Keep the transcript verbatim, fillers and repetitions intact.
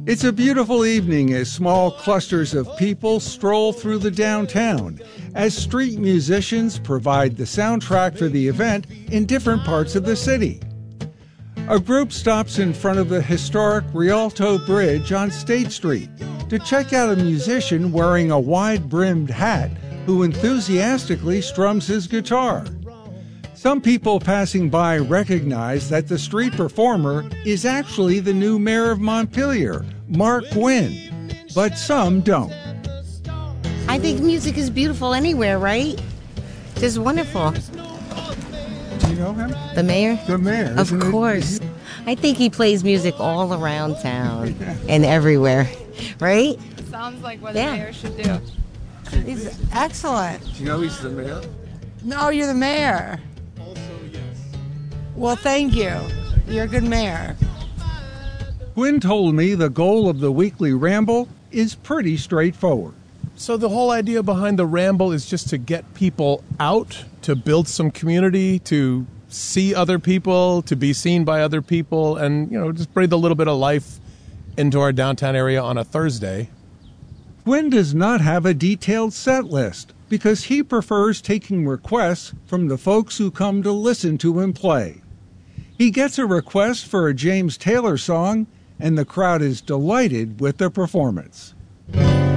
It's a beautiful evening as small clusters of people stroll through the downtown, as street musicians provide the soundtrack for the event in different parts of the city. A group stops in front of the historic Rialto Bridge on State Street to check out a musician wearing a wide-brimmed hat who enthusiastically strums his guitar. Some people passing by recognize that the street performer is actually the new mayor of Montpelier, Mark Gwynn, but some don't. I think music is beautiful anywhere, right? Just wonderful. Do you know him? The mayor? The mayor. Of course. It? I think he plays music all around town and everywhere, right? Sounds like what yeah. the mayor should do. He's excellent. Do you know he's the mayor? No, you're the mayor. Also, yes. Well, thank you. You're a good mayor. Gwynn told me the goal of the weekly ramble is pretty straightforward. So the whole idea behind the ramble is just to get people out, to build some community, to see other people, to be seen by other people, and, you know, just breathe a little bit of life into our downtown area on a Thursday. Gwynn does not have a detailed set list because he prefers taking requests from the folks who come to listen to him play. He gets a request for a James Taylor song, and the crowd is delighted with the performance.